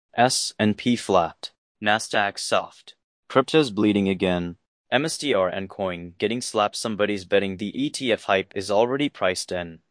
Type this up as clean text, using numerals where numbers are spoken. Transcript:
S&P flat. Nasdaq soft. Crypto's bleeding again. MSTR and Coin getting slapped. Somebody's betting the ETF hype is already priced in.